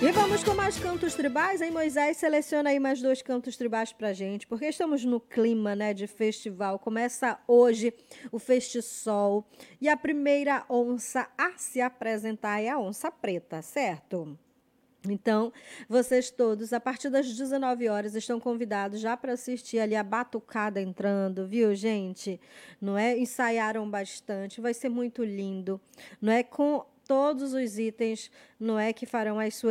E vamos com mais cantos tribais, hein, Moisés? Seleciona aí mais 2 cantos tribais pra gente, porque estamos no clima, né, de festival. Começa hoje o Festisol e a primeira onça a se apresentar é a onça preta, certo? Então, vocês todos, a partir das 19 horas, estão convidados já para assistir ali a batucada entrando, viu, gente? Não é? Ensaiaram bastante, vai ser muito lindo, não é? Com todos os itens, não é? Que farão as suas